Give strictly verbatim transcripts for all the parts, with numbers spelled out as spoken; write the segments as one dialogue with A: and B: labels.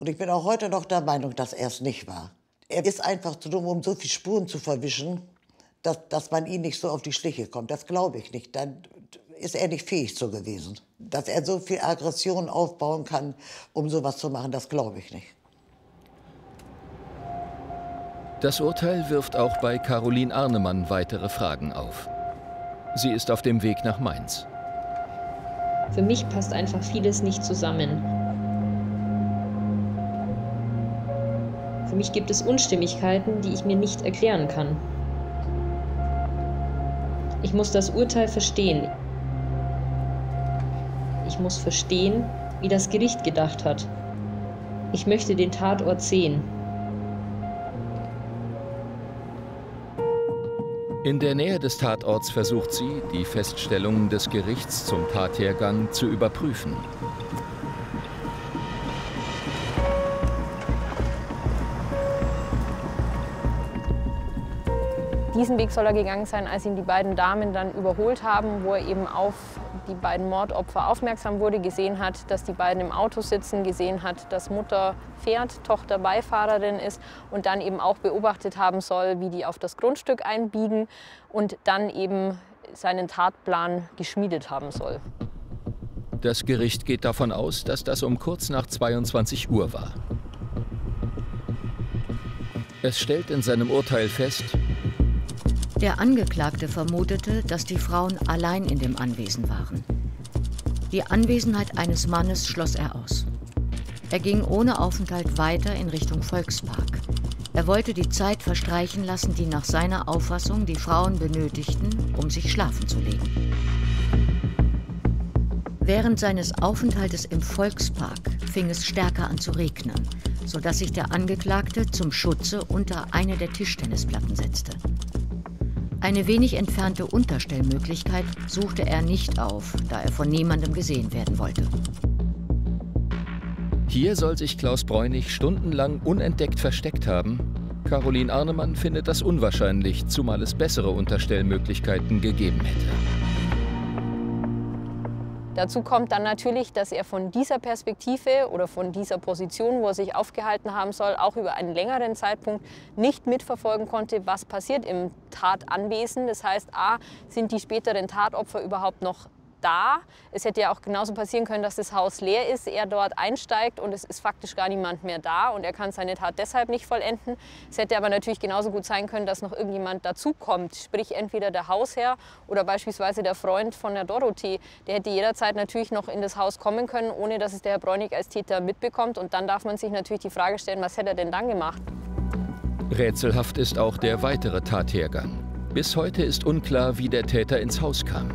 A: Und ich bin auch heute noch der Meinung, dass er es nicht war. Er ist einfach zu dumm, um so viele Spuren zu verwischen, dass, dass man ihm nicht so auf die Schliche kommt. Das glaube ich nicht. Dann ist er nicht fähig zu gewesen. Dass er so viel Aggression aufbauen kann, um sowas zu machen, das glaube ich nicht.
B: Das Urteil wirft auch bei Caroline Arnemann weitere Fragen auf. Sie ist auf dem Weg nach Mainz.
C: Für mich passt einfach vieles nicht zusammen. Für mich gibt es Unstimmigkeiten, die ich mir nicht erklären kann. Ich muss das Urteil verstehen. Ich muss verstehen, wie das Gericht gedacht hat. Ich möchte den Tatort sehen.
B: In der Nähe des Tatorts versucht sie, die Feststellungen des Gerichts zum Tathergang zu überprüfen.
D: Diesen Weg soll er gegangen sein, als ihn die beiden Damen dann überholt haben, wo er eben auf die beiden Mordopfer aufmerksam wurde, gesehen hat, dass die beiden im Auto sitzen, gesehen hat, dass Mutter fährt, Tochter Beifahrerin ist und dann eben auch beobachtet haben soll, wie die auf das Grundstück einbiegen und dann eben seinen Tatplan geschmiedet haben soll.
B: Das Gericht geht davon aus, dass das um kurz nach zweiundzwanzig Uhr war. Es stellt in seinem Urteil fest:
E: Der Angeklagte vermutete, dass die Frauen allein in dem Anwesen waren. Die Anwesenheit eines Mannes schloss er aus. Er ging ohne Aufenthalt weiter in Richtung Volkspark. Er wollte die Zeit verstreichen lassen, die nach seiner Auffassung die Frauen benötigten, um sich schlafen zu legen. Während seines Aufenthaltes im Volkspark fing es stärker an zu regnen, sodass sich der Angeklagte zum Schutze unter eine der Tischtennisplatten setzte. Eine wenig entfernte Unterstellmöglichkeit suchte er nicht auf, da er von niemandem gesehen werden wollte.
B: Hier soll sich Klaus Bräunig stundenlang unentdeckt versteckt haben. Caroline Arnemann findet das unwahrscheinlich, zumal es bessere Unterstellmöglichkeiten gegeben hätte.
D: Dazu kommt dann natürlich, dass er von dieser Perspektive oder von dieser Position, wo er sich aufgehalten haben soll, auch über einen längeren Zeitpunkt nicht mitverfolgen konnte, was passiert im Tatanwesen. Das heißt, a, sind die späteren Tatopfer überhaupt noch da? Es hätte ja auch genauso passieren können, dass das Haus leer ist, er dort einsteigt und es ist faktisch gar niemand mehr da und er kann seine Tat deshalb nicht vollenden. Es hätte aber natürlich genauso gut sein können, dass noch irgendjemand dazukommt, sprich entweder der Hausherr oder beispielsweise der Freund von der Dorothee. Der hätte jederzeit natürlich noch in das Haus kommen können, ohne dass es der Herr Bräunig als Täter mitbekommt. Und dann darf man sich natürlich die Frage stellen, was hätte er denn dann gemacht?
B: Rätselhaft ist auch der weitere Tathergang. Bis heute ist unklar, wie der Täter ins Haus kam.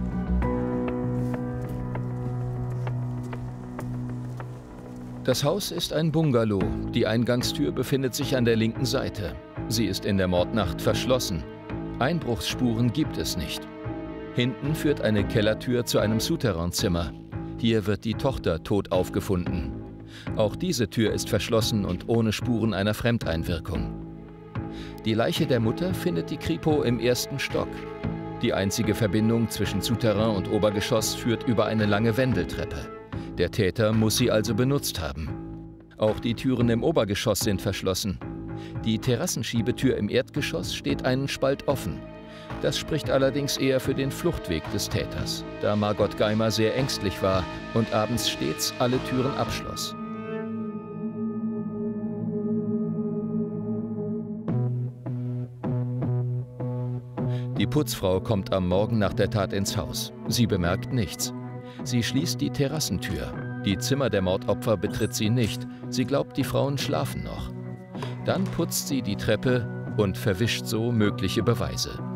B: Das Haus ist ein Bungalow. Die Eingangstür befindet sich an der linken Seite. Sie ist in der Mordnacht verschlossen. Einbruchsspuren gibt es nicht. Hinten führt eine Kellertür zu einem Souterrainzimmer. Hier wird die Tochter tot aufgefunden. Auch diese Tür ist verschlossen und ohne Spuren einer Fremdeinwirkung. Die Leiche der Mutter findet die Kripo im ersten Stock. Die einzige Verbindung zwischen Souterrain und Obergeschoss führt über eine lange Wendeltreppe. Der Täter muss sie also benutzt haben. Auch die Türen im Obergeschoss sind verschlossen. Die Terrassenschiebetür im Erdgeschoss steht einen Spalt offen. Das spricht allerdings eher für den Fluchtweg des Täters, da Margot Geimer sehr ängstlich war und abends stets alle Türen abschloss. Die Putzfrau kommt am Morgen nach der Tat ins Haus. Sie bemerkt nichts. Sie schließt die Terrassentür. Die Zimmer der Mordopfer betritt sie nicht. Sie glaubt, die Frauen schlafen noch. Dann putzt sie die Treppe und verwischt so mögliche Beweise.